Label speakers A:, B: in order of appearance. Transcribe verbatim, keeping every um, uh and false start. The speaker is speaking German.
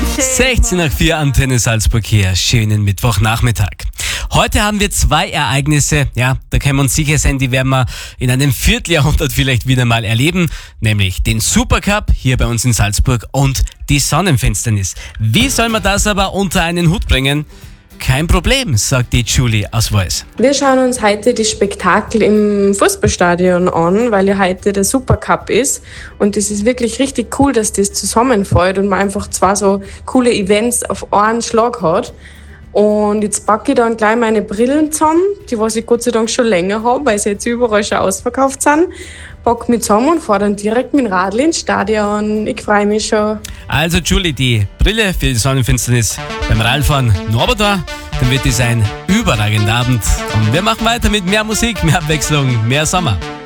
A: sechzehn nach vier Antenne Salzburg hier. Schönen Mittwochnachmittag. Heute haben wir zwei Ereignisse, ja, da können wir uns sicher sein, die werden wir in einem Vierteljahrhundert vielleicht wieder mal erleben, nämlich den Supercup hier bei uns in Salzburg und die Sonnenfinsternis. Wie soll man das aber unter einen Hut bringen? Kein Problem, sagt die Julie aus Wals.
B: Wir schauen uns heute die Spektakel im Fußballstadion an, weil ja heute der Supercup ist. Und es ist wirklich richtig cool, dass das zusammenfällt und man einfach zwei so coole Events auf einen Schlag hat. Und jetzt packe ich dann gleich meine Brillen zusammen, die was ich Gott sei Dank schon länger habe, weil sie jetzt überall schon ausverkauft sind. Packe mich zusammen und fahre dann direkt mit dem Radl ins Stadion. Ich freue mich schon.
A: Also Julie, die Brille für die Sonnenfinsternis beim Radfahren noch aber da, dann wird es ein überragender Abend. Und wir machen weiter mit mehr Musik, mehr Abwechslung, mehr Sommer.